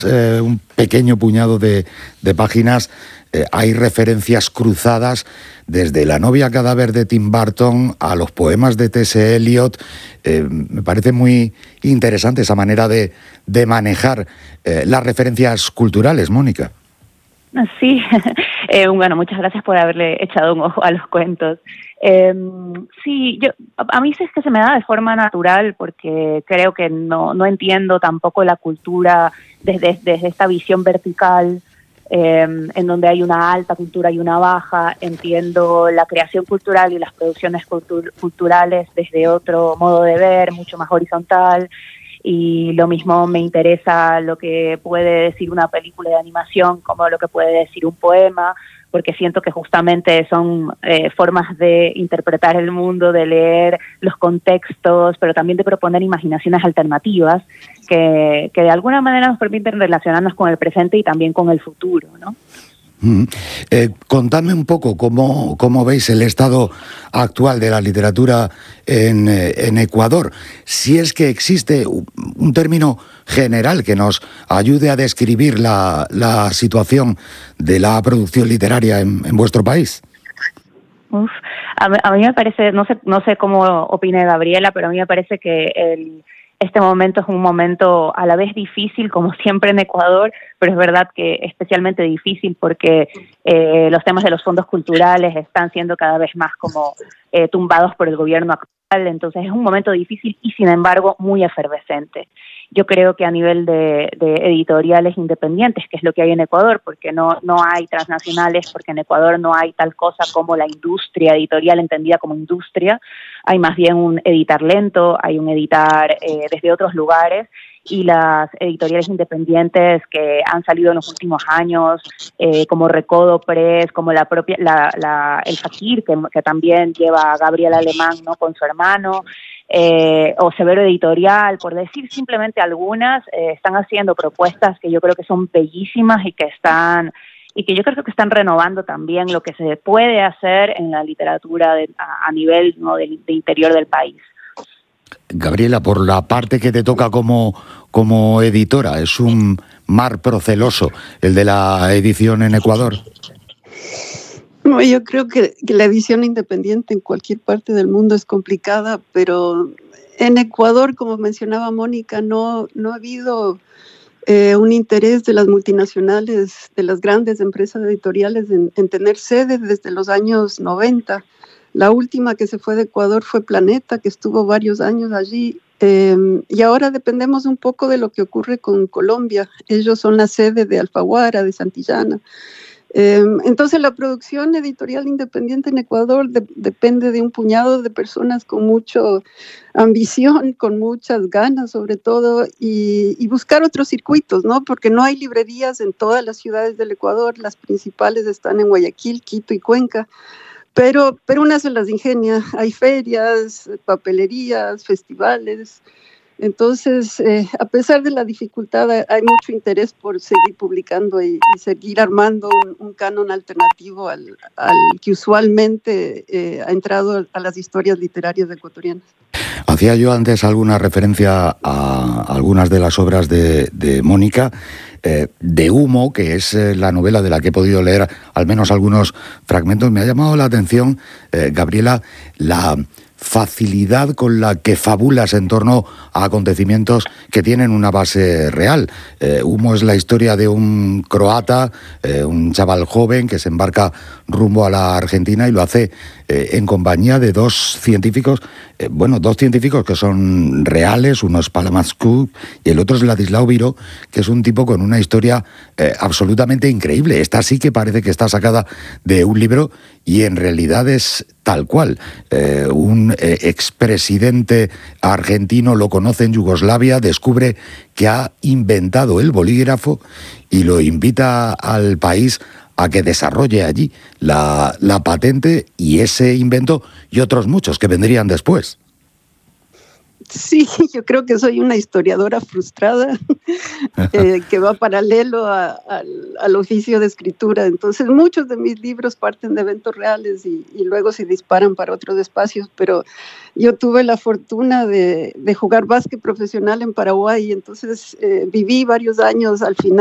un pequeño puñado de páginas, hay referencias cruzadas desde La novia cadáver de Tim Burton a los poemas de T.S. Eliot. Me parece muy interesante esa manera de manejar las referencias culturales, Mónica. Sí, bueno, muchas gracias por haberle echado un ojo a los cuentos. Sí, a mí sí es que se me da de forma natural porque creo que no entiendo tampoco la cultura desde esta visión vertical, en donde hay una alta cultura y una baja. Entiendo la creación cultural y las producciones culturales desde otro modo de ver, mucho más horizontal. Y lo mismo me interesa lo que puede decir una película de animación como lo que puede decir un poema, porque siento que justamente son formas de interpretar el mundo, de leer los contextos, pero también de proponer imaginaciones alternativas que de alguna manera nos permiten relacionarnos con el presente y también con el futuro, ¿no? Contadme un poco cómo veis el estado actual de la literatura en Ecuador. Si es que existe un término general que nos ayude a describir la situación de la producción literaria en vuestro país. A mí me parece, no sé cómo opine Gabriela, pero a mí me parece que este momento es un momento a la vez difícil, como siempre en Ecuador, pero es verdad que especialmente difícil porque los temas de los fondos culturales están siendo cada vez más como tumbados por el gobierno actual. Entonces es un momento difícil y sin embargo muy efervescente. Yo creo que a nivel de editoriales independientes, que es lo que hay en Ecuador, porque no hay transnacionales, porque en Ecuador no hay tal cosa como la industria editorial entendida como industria, hay más bien un editar lento, hay un editar desde otros lugares, y las editoriales independientes que han salido en los últimos años, como Recodo Press, como la propia el Fakir, que también lleva a Gabriel Alemán, ¿no?, con su hermano, o Severo Editorial, por decir simplemente algunas, están haciendo propuestas que yo creo que son bellísimas y que yo creo que están renovando también lo que se puede hacer en la literatura a nivel, ¿no?, de interior del país. Gabriela, por la parte que te toca como editora, ¿es un mar proceloso el de la edición en Ecuador? No, yo creo que la edición independiente en cualquier parte del mundo es complicada, pero en Ecuador, como mencionaba Mónica, no ha habido un interés de las multinacionales, de las grandes empresas editoriales en tener sede desde los años 90. La última que se fue de Ecuador fue Planeta, que estuvo varios años allí, y ahora dependemos un poco de lo que ocurre con Colombia. Ellos son la sede de Alfaguara, de Santillana. Entonces la producción editorial independiente en Ecuador depende de un puñado de personas con mucha ambición, con muchas ganas sobre todo, y buscar otros circuitos, ¿no? Porque no hay librerías en todas las ciudades del Ecuador. Las principales están en Guayaquil, Quito y Cuenca. Pero una se las ingenia. Hay ferias, papelerías, festivales. Entonces, a pesar de la dificultad, hay mucho interés por seguir publicando y seguir armando un canon alternativo al que usualmente ha entrado a las historias literarias ecuatorianas. Hacía yo antes alguna referencia a algunas de las obras de Mónica, de Humo, que es la novela de la que he podido leer al menos algunos fragmentos. Me ha llamado la atención, Gabriela, la facilidad con la que fabulas en torno a acontecimientos que tienen una base real. Humo es la historia de un croata, un chaval joven que se embarca rumbo a la Argentina y lo hace en compañía de dos científicos que son reales. Uno es Palamascu y el otro es Ladislao Viró, que es un tipo con una historia absolutamente increíble. Esta sí que parece que está sacada de un libro y en realidad es tal cual. Un expresidente argentino lo conoce en Yugoslavia, descubre que ha inventado el bolígrafo y lo invita al país a que desarrolle allí la patente y ese invento y otros muchos que vendrían después. Sí, yo creo que soy una historiadora frustrada que va paralelo al oficio de escritura. Entonces, muchos de mis libros parten de eventos reales y luego se disparan para otros espacios, pero yo tuve la fortuna de jugar básquet profesional en Paraguay, entonces viví varios años al final